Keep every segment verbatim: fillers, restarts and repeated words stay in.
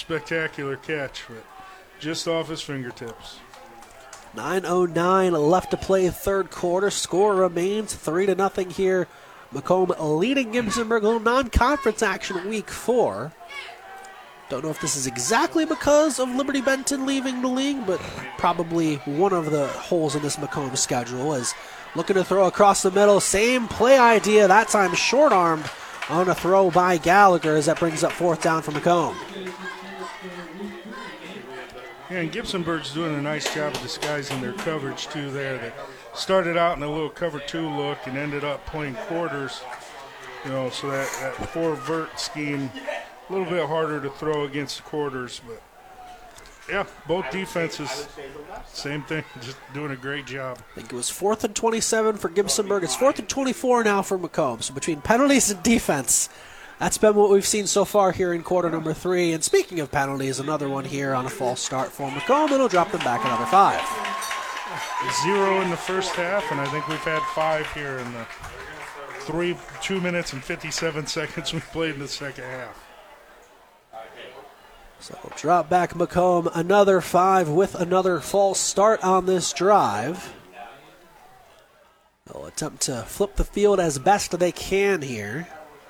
spectacular catch, but just off his fingertips. nine oh nine left to play third quarter. Score remains three to nothing here. Macomb leading Gibsonburg. A little non-conference action week four. Don't know if this is exactly because of Liberty Benton leaving the league, but probably one of the holes in this Macomb schedule is looking to throw across the middle. Same play idea, that time short-armed on a throw by Gallagher as that brings up fourth down for Macomb. Yeah, and Gibsonburg's doing a nice job of disguising their coverage, too, there. They started out in a little cover two look and ended up playing quarters, you know, so that, that four-vert scheme, a little bit harder to throw against the quarters, but yeah, both defenses, same thing, just doing a great job. I think it was fourth and twenty-seven for Gibsonburg. It's fourth and twenty-four now for Macomb. So between penalties and defense, that's been what we've seen so far here in quarter number three. And speaking of penalties, another one here on a false start for Macomb. It'll drop them back another five. Zero in the first half, and I think we've had five here in the three, two minutes and fifty-seven seconds we played in the second half. So drop back Macomb, another five with another false start on this drive. They'll attempt to flip the field as best they can here.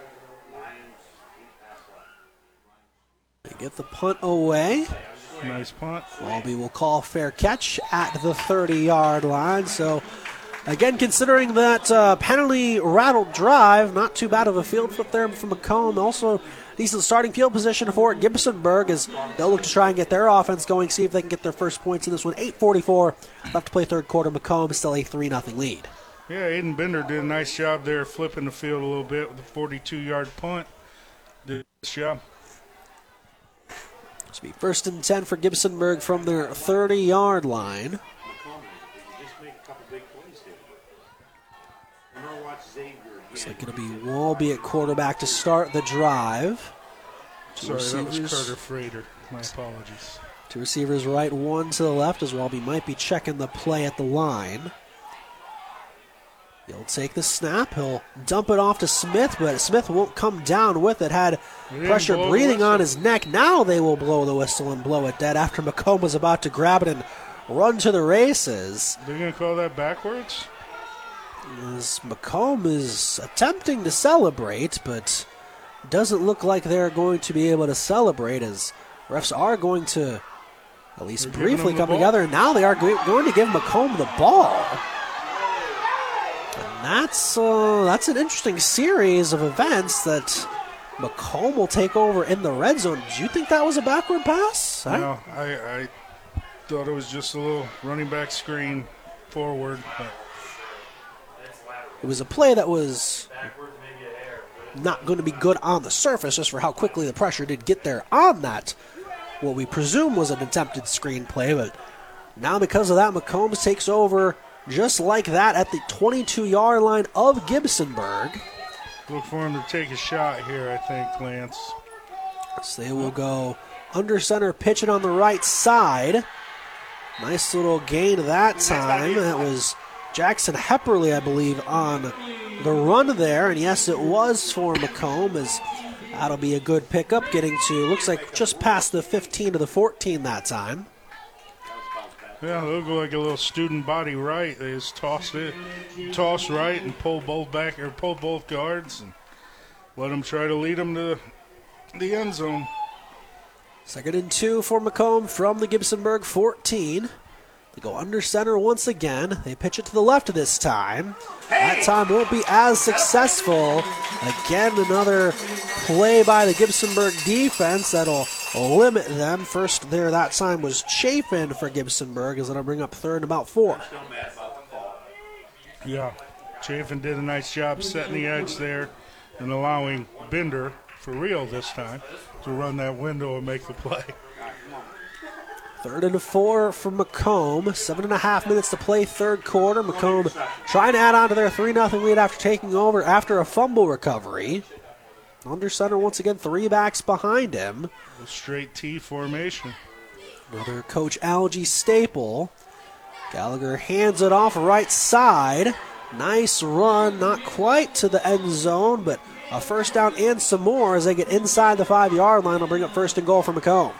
They get the punt away. Nice punt. Walby will call fair catch at the thirty-yard line. So, again, considering that uh, penalty-rattled drive, not too bad of a field flip there from Macomb. Also, decent starting field position for Gibsonburg as they'll look to try and get their offense going, see if they can get their first points in this one. eight forty-four left to play third quarter. Macomb still a three nothing lead. Yeah, Aiden Bender did a nice job there flipping the field a little bit with a forty-two-yard punt. Did a nice job. This will be first and ten for Gibsonburg from their thirty-yard line. Looks like it'll be Walby at quarterback to start the drive. Two Sorry, receivers. That was Carter Frater. My apologies. Two receivers right, one to the left as Walby might be checking the play at the line. He'll take the snap. He'll dump it off to Smith, but Smith won't come down with it. Had pressure breathing on his neck. Now they will blow the whistle and blow it dead after Macomb was about to grab it and run to the races. They're going to call that backwards? As Macomb is attempting to celebrate, but doesn't look like they're going to be able to celebrate as refs are going to at least they're briefly come together. And now they are going to give Macomb the ball. And that's, uh, that's an interesting series of events that Macomb will take over in the red zone. Did you think that was a backward pass? No, I, I thought it was just a little running back screen forward, but it was a play that was not going to be good on the surface, just for how quickly the pressure did get there on that, what we presume was an attempted screen play. But now because of that, Macomb takes over just like that at the twenty-two-yard line of Gibsonburg. Look for him to take a shot here, I think, Lance. So they will go under center, pitch it on the right side. Nice little gain that time. That was Jackson Hepperly, I believe, on the run there. And yes, it was for Macomb, as that'll be a good pickup, getting to, looks like just past the fifteen to the fourteen that time. Yeah, they'll go like a little student body right. They just toss it, toss right, and pull both back or pull both guards, and let them try to lead them to the end zone. Second and two for Macomb from the Gibsonburg fourteen. They go under center once again. They pitch it to the left this time. That time won't be as successful. Again, another play by the Gibsonburg defense that'll limit them. First there that time was Chafin for Gibsonburg, as that'll bring up third and about four. Yeah, Chafin did a nice job setting the edge there and allowing Bender, for real this time, to run that window and make the play. Third and four for Macomb. Seven and a half minutes to play third quarter. Macomb trying to add on to their three nothing lead after taking over after a fumble recovery. Under center once again, three backs behind him. A straight T formation. Another Coach Algie staple. Gallagher hands it off right side. Nice run, not quite to the end zone, but a first down and some more as they get inside the five-yard line. They'll bring up first and goal for Macomb.